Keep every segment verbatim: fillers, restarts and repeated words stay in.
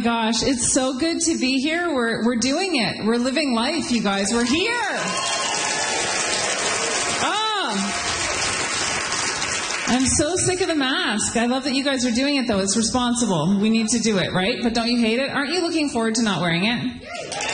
gosh, it's so good to be here. We're we're doing it. We're living life, you guys. We're here. Oh, I'm so sick of the mask. I love that you guys are doing it, though. It's responsible. We need to do it, right? But don't you hate it? Aren't you looking forward to not wearing it?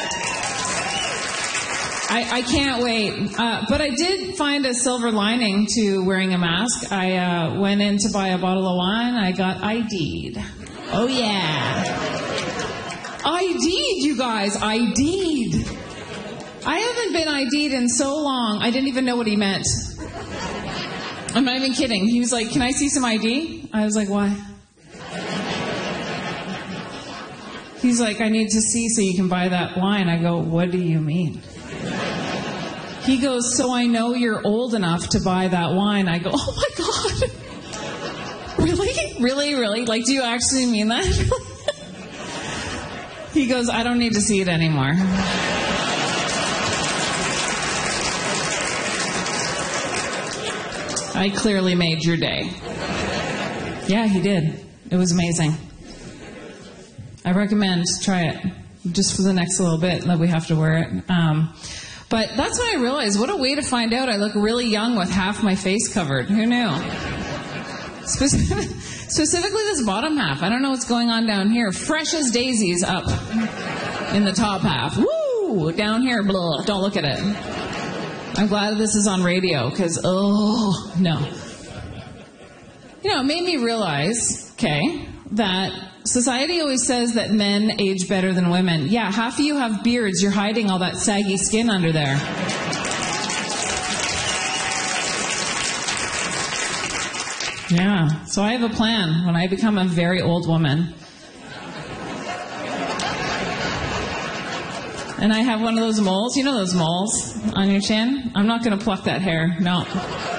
I, I can't wait. Uh, but I did find a silver lining to wearing a mask. I uh, went in to buy a bottle of wine. I got I D'd. Oh, yeah. I D'd, you guys. I D'd. I haven't been I D'd in so long, I didn't even know what he meant. I'm not even kidding. He was like, can I see some I D? I was like, why? He's like, I need to see so you can buy that wine. I go, what do you mean? He goes, so I know you're old enough to buy that wine. I go, oh my God. Really? Really, really? Like, do you actually mean that? He goes, I don't need to see it anymore. I clearly made your day. Yeah, he did. It was amazing. I recommend try it just for the next little bit that we have to wear it. Um, but that's when I realized what a way to find out I look really young with half my face covered. Who knew? Specific, specifically this bottom half. I don't know what's going on down here. Fresh as daisies up in the top half. Woo! Down here, blah. Don't look at it. I'm glad this is on radio because, oh, no. You know, it made me realize, okay, that society always says that men age better than women. Yeah, half of you have beards. You're hiding all that saggy skin under there. Yeah, so I have a plan when I become a very old woman. And I have one of those moles. You know those moles on your chin? I'm not going to pluck that hair. No.